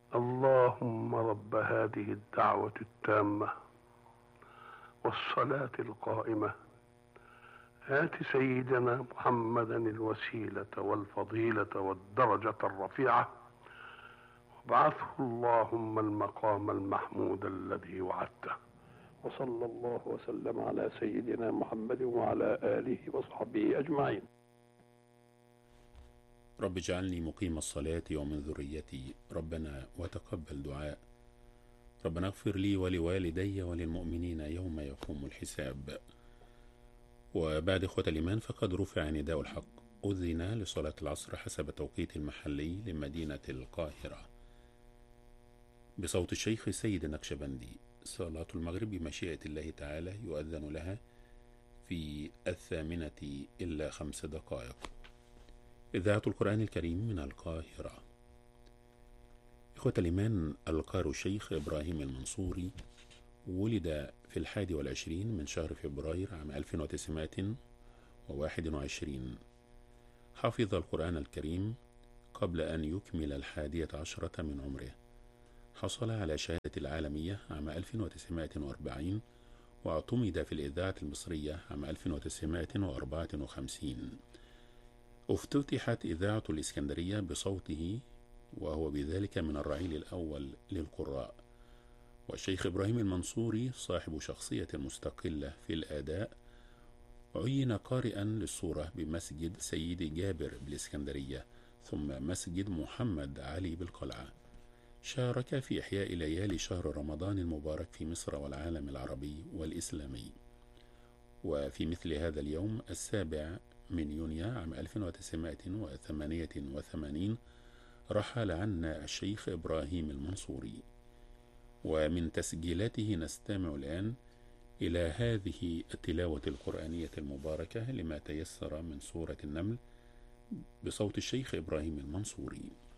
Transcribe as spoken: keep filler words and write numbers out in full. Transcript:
اللهم رب هذه الدعوة التامة والصلاة القائمة آت سيدنا محمدا الوسيلة والفضيلة والدرجة الرفيعة وابعثه اللهم المقام المحمود الذي وعدته. وصلى الله وسلم على سيدنا محمد وعلى آله وصحبه أجمعين. رب اجعلني مقيم الصلاة ومن ذريتي ربنا وتقبل دعاء. ربنا اغفر لي ولوالدي وللمؤمنين يوم يقوم الحساب. وبعد إخوة الإيمان، فقد رفع نداء الحق. أذن لصلاة العصر حسب التوقيت المحلي لمدينة القاهرة بصوت الشيخ سيد النقشبندي. صلاة المغرب بمشيئة الله تعالى يؤذن لها في الثامنة إلا خمس دقائق. إذاعة القرآن الكريم من القاهرة. إخوة الإيمان، القار الشيخ إبراهيم المنصوري ولد في الحادي والعشرين من شهر فبراير عام ألف وتسعمائة وواحد وعشرين. حفظ القرآن الكريم قبل أن يكمل الحادية عشرة من عمره. حصل على شهادة العالمية عام ألف وتسعمائة وأربعين، واعتمد في الإذاعة المصرية عام ألف وتسعمائة وأربعة وخمسين. افتتحت إذاعة الإسكندرية بصوته، وهو بذلك من الرعيل الأول للقراء. والشيخ إبراهيم المنصوري صاحب شخصية مستقلة في الأداء، عين قارئا للصورة بمسجد سيدي جابر بالإسكندرية، ثم مسجد محمد علي بالقلعة. شارك في إحياء ليالي شهر رمضان المبارك في مصر والعالم العربي والإسلامي. وفي مثل هذا اليوم السابع من يونيو عام ألف وتسعمائة وثمانية وثمانين رحل عنا الشيخ إبراهيم المنصوري. ومن تسجيلاته نستمع الآن إلى هذه التلاوة القرآنية المباركة لما تيسر من سورة النمل بصوت الشيخ إبراهيم المنصوري.